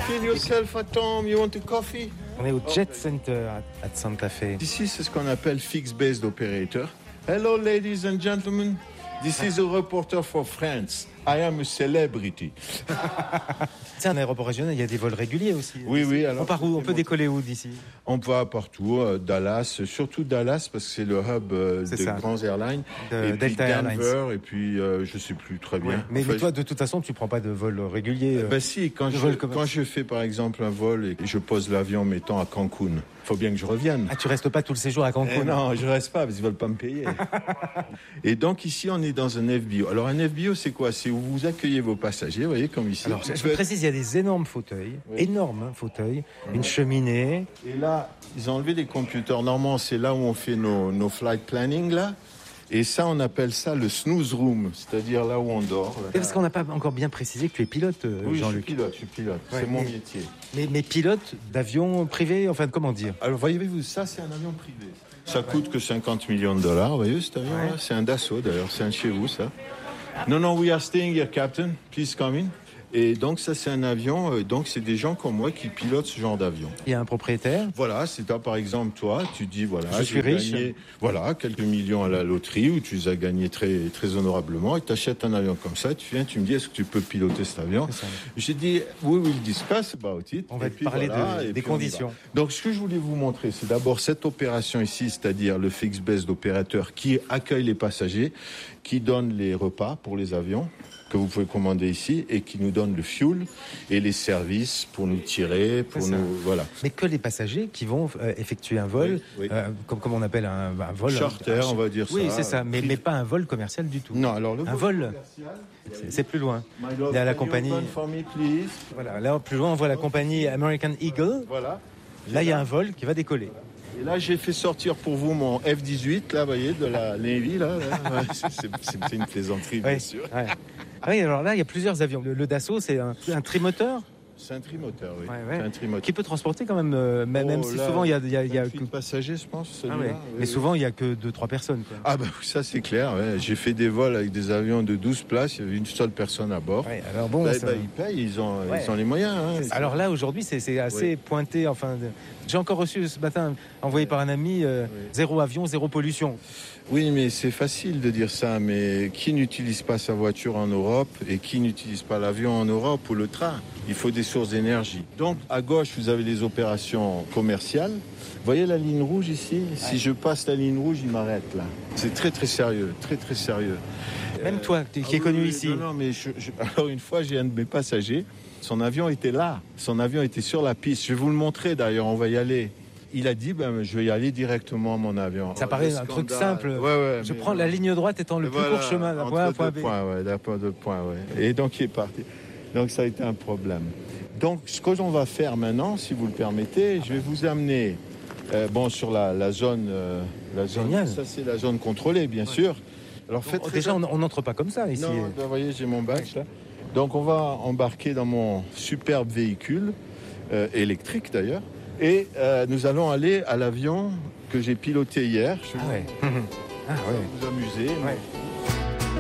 Feel yourself at home. You want a coffee? On est au Jet Center à Santa Fe. Ici, c'est ce qu'on appelle fixed-based operator. Hello, ladies and gentlemen. This is a reporter for France. I am a celebrity. C'est un aéroport régional, il y a des vols réguliers aussi. Oui. Alors, on part où? On peut décoller où d'ici? On va partout, Dallas, surtout Dallas parce que c'est le hub des grands airlines. Et puis Delta Denver, Airlines. et puis je sais plus très bien. Ouais. Mais toi, de toute façon, tu prends pas de vol régulier. Si, quand je fais par exemple un vol et que je pose l'avion, mettons à Cancun, faut bien que je revienne. Ah, tu restes pas tout le séjour à Cancun? Non, je reste pas parce qu'ils veulent pas me payer. Et donc ici, on est dans un FBO. Alors un FBO, c'est quoi? C'est où vous accueillez vos passagers, vous voyez, comme ici. Alors, je précise, il y a des énormes fauteuils, une cheminée. Et là, ils ont enlevé des computers. Normalement, c'est là où on fait nos flight planning, là. Et ça, on appelle ça le snooze room, c'est-à-dire là où on dort. Et parce qu'on n'a pas encore bien précisé que tu es pilote, oui, Jean-Luc. Je suis pilote. Ouais, c'est mon métier. Mais pilote d'avion privé, enfin, comment dire? Alors, voyez-vous, ça, c'est un avion privé. Ça coûte que 50 millions de dollars, vous voyez, cet avion-là. C'est un Dassault, d'ailleurs. C'est un de chez vous, ça. Non, we are staying here, Captain. Please come in. Et donc ça c'est un avion, donc c'est des gens comme moi qui pilotent ce genre d'avion. Il y a un propriétaire. Voilà, c'est toi par exemple, toi, tu dis voilà, je suis riche. Gagné, voilà, quelques millions à la loterie ou tu les as gagnés très très honorablement et tu achètes un avion comme ça, tu viens, tu me dis est-ce que tu peux piloter cet avion? J'ai dit we will discuss about it. On va parler des conditions. Donc ce que je voulais vous montrer, c'est d'abord cette opération ici, c'est-à-dire le fixed-based opérateur qui accueille les passagers, qui donne les repas pour les avions que vous pouvez commander ici et qui nous donne le fuel et les services pour nous tirer, pour nous voilà. Mais que les passagers qui vont effectuer un vol, comme on appelle un vol charter, on va dire ça. Oui, c'est ça, mais pas un vol commercial du tout. Non, alors le vol c'est plus loin. Il y a la compagnie. Voilà, là plus loin on voit la compagnie American Eagle. Voilà. Là il y a un vol qui va décoller. Et là, j'ai fait sortir pour vous mon F-18, là, vous voyez, de la Navy, là. C'est une plaisanterie, bien sûr. Ouais. Ah oui, alors là, il y a plusieurs avions. Le Dassault, c'est un trimoteur. C'est un trimoteur, oui. Ouais. C'est un trimoteur. Qui peut transporter quand même, même si souvent il y a que de passagers, je pense. Ah ouais. Mais souvent, il n'y a que 2-3 personnes. Quoi. Ah bah ça, c'est clair. Ouais. J'ai fait des vols avec des avions de 12 places. Il y avait une seule personne à bord. Ouais, alors bon, ils payent, ils ont les moyens. Hein. Alors là, aujourd'hui, c'est assez pointé. Enfin, j'ai encore reçu ce matin, envoyé par un ami, 0 avion, 0 pollution. Oui, mais c'est facile de dire ça, mais qui n'utilise pas sa voiture en Europe et qui n'utilise pas l'avion en Europe ou le train? Il faut des sources d'énergie. Donc, à gauche, vous avez les opérations commerciales. Vous voyez la ligne rouge ici? Si je passe la ligne rouge, il m'arrête là. C'est très, très sérieux, très, très sérieux. Même toi, qui est connu ici. Non, mais alors une fois, j'ai un de mes passagers. Son avion était là. Son avion était sur la piste. Je vais vous le montrer d'ailleurs, on va y aller. Il a dit, je vais y aller directement à mon avion. Ça paraît un truc simple. Je prends la ligne droite étant le plus court chemin d'un point A à point B. D'un point de point, Et donc, il est parti. Donc, ça a été un problème. Donc, ce que l'on va faire maintenant, si vous le permettez, je vais vous amener sur la zone. Génial. Ça, c'est la zone contrôlée, bien sûr. Alors, déjà, on n'entre pas comme ça ici. Non, vous voyez, j'ai mon badge là. Donc, on va embarquer dans mon superbe véhicule, électrique d'ailleurs. Et nous allons aller à l'avion que j'ai piloté hier. Je vais vous amuser. Ouais.